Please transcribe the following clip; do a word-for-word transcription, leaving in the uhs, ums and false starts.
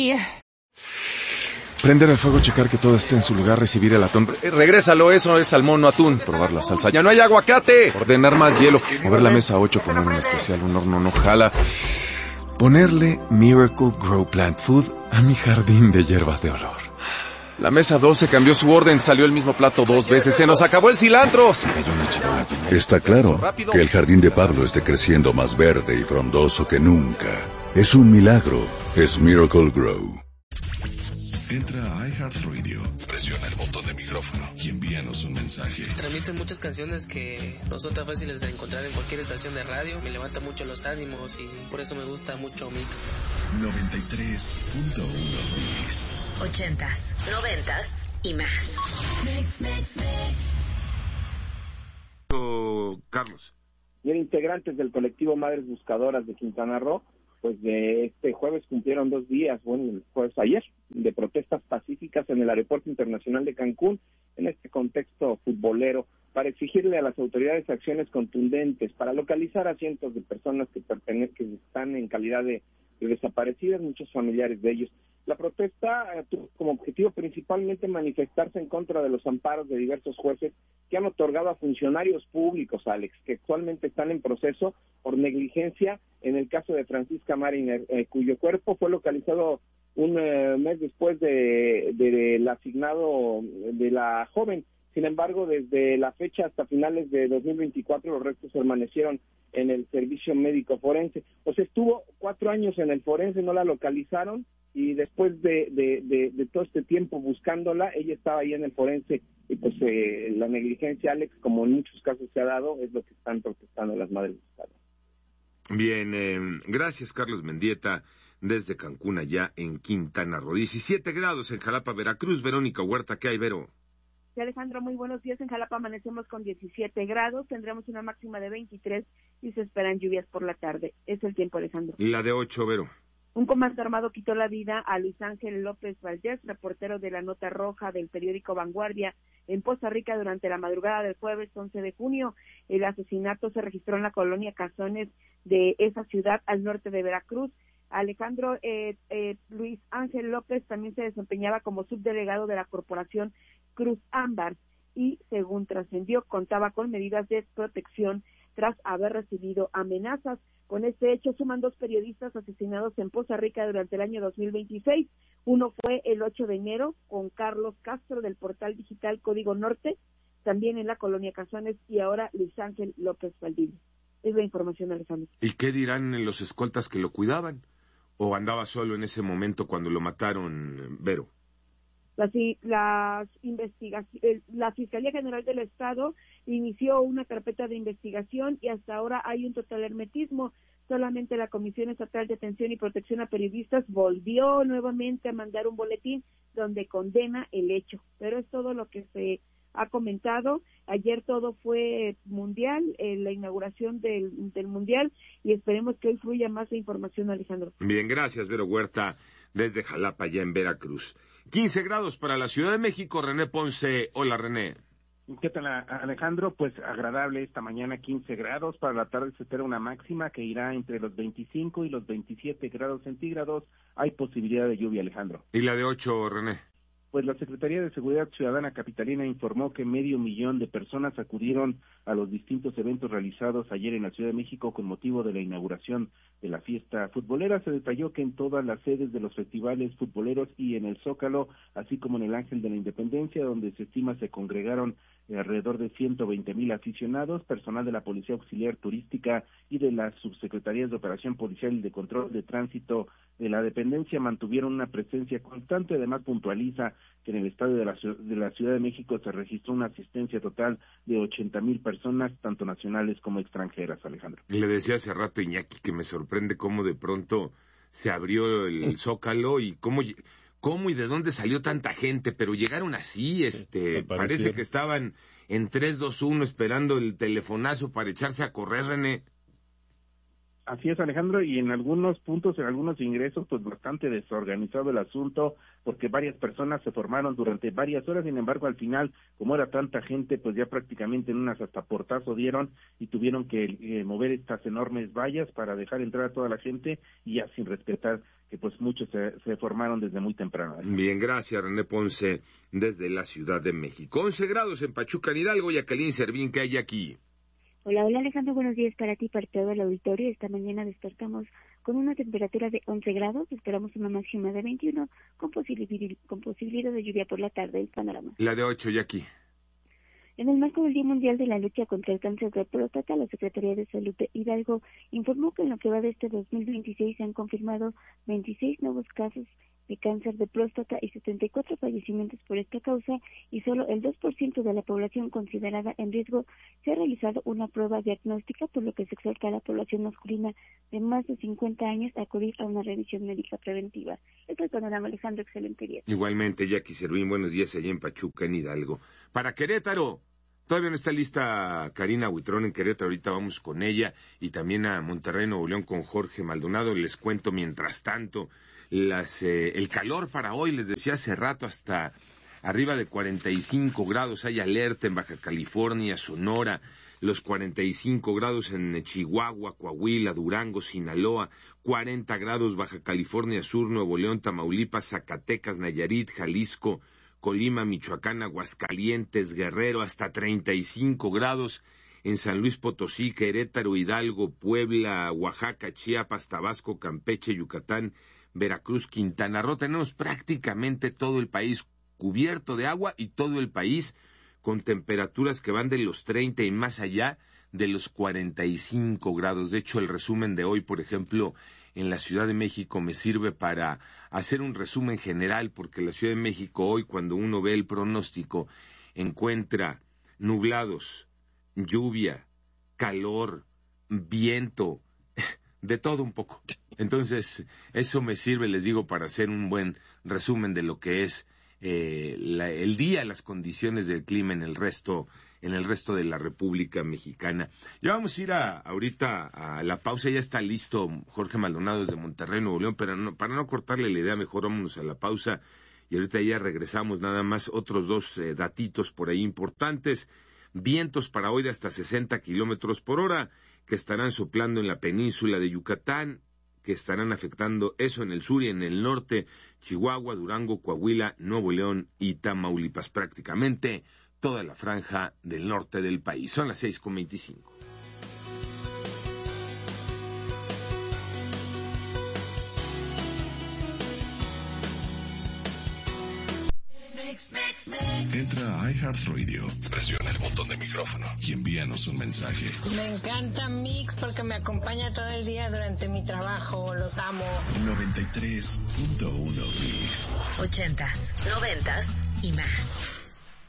aquí. Prender el fuego, checar que todo esté en su lugar, recibir el atún. Eh, regrésalo, eso es salmón, no atún. Probar la salsa. ¡Ya no hay aguacate! Ordenar más hielo. Mover la mesa ocho con un especial, un horno no jala. Ponerle Miracle Grow Plant Food a mi jardín de hierbas de olor. La mesa doce cambió su orden, salió el mismo plato dos veces. ¡Se nos acabó el cilantro! Se cayó una charola. Está claro que el jardín de Pablo esté creciendo más verde y frondoso que nunca. Es un milagro. Es Miracle Grow. Entra a iHeartRadio, presiona el botón de micrófono y envíanos un mensaje. Transmiten muchas canciones que no son tan fáciles de encontrar en cualquier estación de radio. Me levanta mucho los ánimos y por eso me gusta mucho Mix. noventa y tres punto uno Mix. Ochentas, noventas y más. Mix, mix, mix. Oh, Carlos. Y integrantes del colectivo Madres Buscadoras de Quintana Roo, pues de este jueves cumplieron dos días, bueno, el jueves ayer, de protestas pacíficas en el Aeropuerto Internacional de Cancún, en este contexto futbolero, para exigirle a las autoridades acciones contundentes, para localizar a cientos de personas que pertenecen, que están en calidad de, de desaparecidas, muchos familiares de ellos. La protesta eh, tuvo como objetivo principalmente manifestarse en contra de los amparos de diversos jueces que han otorgado a funcionarios públicos, Alex, que actualmente están en proceso por negligencia en el caso de Francisca Mariner, eh, cuyo cuerpo fue localizado un eh, mes después de, de, del asignado de la joven. Sin embargo, desde la fecha hasta finales de dos mil veinticuatro, los restos permanecieron en el servicio médico forense. O sea, estuvo cuatro años en el forense, no la localizaron, y después de, de, de, de todo este tiempo buscándola, ella estaba ahí en el forense, y pues eh, la negligencia, Alex, como en muchos casos se ha dado, es lo que están protestando las madres buscadoras. Bien, eh, gracias Carlos Mendieta, desde Cancún, allá en Quintana Roo. diecisiete grados en Jalapa, Veracruz. Verónica Huerta, ¿qué hay, Vero? Sí, Alejandro, muy buenos días. En Jalapa amanecemos con diecisiete grados, tendremos una máxima de veintitrés y se esperan lluvias por la tarde. Es el tiempo, Alejandro. Y la de ocho, Vero. Un comando armado quitó la vida a Luis Ángel López Valdés, reportero de la Nota Roja del periódico Vanguardia, en Poza Rica durante la madrugada del jueves once de junio. El asesinato se registró en la colonia Cazones de esa ciudad al norte de Veracruz. Alejandro eh, eh, Luis Ángel López también se desempeñaba como subdelegado de la corporación Cruz Ámbar y, según trascendió, contaba con medidas de protección tras haber recibido amenazas. Con este hecho suman dos periodistas asesinados en Poza Rica durante el año dos mil veintiséis. Uno fue el ocho de enero con Carlos Castro del portal digital Código Norte, también en la colonia Cazones, y ahora Luis Ángel López Valdivia. Es la información, Alejandro. ¿Y qué dirán los escoltas que lo cuidaban? ¿O andaba solo en ese momento cuando lo mataron, Vero? Las, las investigaciones, la Fiscalía General del Estado inició una carpeta de investigación y hasta ahora hay un total hermetismo. Solamente la Comisión Estatal de Atención y Protección a Periodistas volvió nuevamente a mandar un boletín donde condena el hecho, pero es todo lo que se ha comentado. Ayer todo fue mundial, eh, la inauguración del, del mundial, y esperemos que hoy fluya más la información, Alejandro. Bien, gracias, Vero Huerta, desde Jalapa, ya en Veracruz. quince grados para la Ciudad de México. René Ponce. Hola, René. ¿Qué tal, Alejandro? Pues agradable esta mañana, quince grados. Para la tarde se espera una máxima que irá entre los veinticinco y los veintisiete grados centígrados. Hay posibilidad de lluvia, Alejandro. ¿Y la de ocho, René? Pues la Secretaría de Seguridad Ciudadana capitalina informó que medio millón de personas acudieron a los distintos eventos realizados ayer en la Ciudad de México con motivo de la inauguración de la fiesta futbolera. Se detalló que en todas las sedes de los festivales futboleros y en el Zócalo, así como en el Ángel de la Independencia, donde se estima se congregaron alrededor de ciento veinte mil aficionados, personal de la Policía Auxiliar Turística y de las subsecretarías de Operación Policial y de Control de Tránsito de la dependencia mantuvieron una presencia constante. Además, puntualiza que en el estadio de la, de la Ciudad de México se registró una asistencia total de ochenta mil personas, tanto nacionales como extranjeras, Alejandro. Le decía hace rato, Iñaki, que me sorprende cómo de pronto se abrió el Zócalo y cómo... ¿Cómo y de dónde salió tanta gente? Pero llegaron así, este, parece que estaban en tres, dos, uno esperando el telefonazo para echarse a correr, René. Así es, Alejandro, y en algunos puntos, en algunos ingresos, pues bastante desorganizado el asunto, porque varias personas se formaron durante varias horas. Sin embargo, al final, como era tanta gente, pues ya prácticamente en unas hasta portazo dieron y tuvieron que eh, mover estas enormes vallas para dejar entrar a toda la gente, y ya sin respetar que pues muchos se, se formaron desde muy temprano. Bien, gracias, René Ponce, desde la Ciudad de México. once grados en Pachuca, en Hidalgo, Jacqueline Servín, ¿qué hay aquí? Hola, hola Alejandro, buenos días para ti y para todo el auditorio. Esta mañana despertamos con una temperatura de once grados, esperamos una máxima de veintiuno, con posibilidad, con posibilidad de lluvia por la tarde. El panorama. La de ocho, Jackie. En el marco del Día Mundial de la Lucha contra el Cáncer de Próstata, la Secretaría de Salud de Hidalgo informó que en lo que va de este dos mil veintiséis se han confirmado veintiséis nuevos casos de cáncer de próstata y setenta y cuatro fallecimientos por esta causa, y solo el dos por ciento de la población considerada en riesgo se ha realizado una prueba diagnóstica, por lo que se exhorta a la población masculina de más de cincuenta años a acudir a una revisión médica preventiva. Este es el panorama, Alejandro, excelente día. Igualmente, Jackie Servín, buenos días allá en Pachuca, en Hidalgo. Para Querétaro, todavía no está lista Karina Huitrón en Querétaro, ahorita vamos con ella, y también a Monterrey, Nuevo León, con Jorge Maldonado. Les cuento mientras tanto, las eh, el calor para hoy, les decía hace rato, hasta arriba de cuarenta y cinco grados, hay alerta en Baja California, Sonora, los cuarenta y cinco grados en Chihuahua, Coahuila, Durango, Sinaloa, cuarenta grados Baja California Sur, Nuevo León, Tamaulipas, Zacatecas, Nayarit, Jalisco, Colima, Michoacán, Aguascalientes, Guerrero, hasta treinta y cinco grados en San Luis Potosí, Querétaro, Hidalgo, Puebla, Oaxaca, Chiapas, Tabasco, Campeche, Yucatán, Veracruz, Quintana Roo. Tenemos prácticamente todo el país cubierto de agua y todo el país con temperaturas que van de los treinta y más allá de los cuarenta y cinco grados. De hecho, el resumen de hoy, por ejemplo, en la Ciudad de México me sirve para hacer un resumen general, porque la Ciudad de México hoy, cuando uno ve el pronóstico, encuentra nublados, lluvia, calor, viento, de todo un poco. Entonces, eso me sirve, les digo, para hacer un buen resumen de lo que es eh, la, el día, las condiciones del clima en el resto, en el resto de la República Mexicana. Ya vamos a ir a, ahorita a la pausa, ya está listo Jorge Maldonado desde Monterrey, Nuevo León, pero no, para no cortarle la idea, mejor vámonos a la pausa y ahorita ya regresamos. Nada más otros dos eh, datitos por ahí importantes. Vientos para hoy de hasta sesenta kilómetros por hora que estarán soplando en la península de Yucatán, que estarán afectando eso en el sur y en el norte, Chihuahua, Durango, Coahuila, Nuevo León y Tamaulipas, prácticamente toda la franja del norte del país. Son las seis con veinticinco. Entra a iHeartRadio, presiona el botón de micrófono y envíanos un mensaje. Me encanta Mix porque me acompaña todo el día durante mi trabajo, los amo. noventa y tres punto uno Mix. Ochentas, noventas y más.